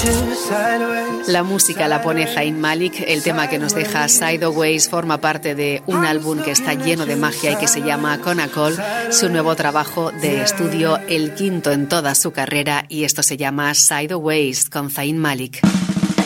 La música la pone Zayn Malik. El tema que nos deja Sideways forma parte de un álbum que está lleno de magia y que se llama Conacol, su nuevo trabajo de estudio, el quinto en toda su carrera, y esto se llama Sideways con Zayn Malik.